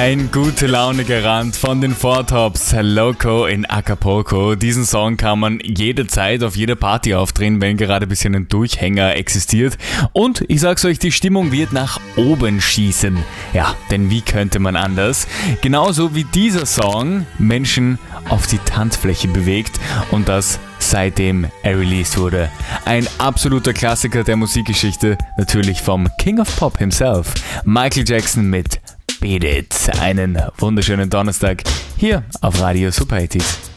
Ein gute Laune-Garant von den Four Tops, Loco in Acapulco. Diesen Song kann man jederzeit auf jeder Party aufdrehen, wenn gerade ein bisschen ein Durchhänger existiert. Und ich sag's euch, die Stimmung wird nach oben schießen. Ja, denn wie könnte man anders? Genauso wie dieser Song Menschen auf die Tanzfläche bewegt und das seitdem er released wurde. Ein absoluter Klassiker der Musikgeschichte, natürlich vom King of Pop himself, Michael Jackson mit Beat It. Einen wunderschönen Donnerstag hier auf Radio Super 80s.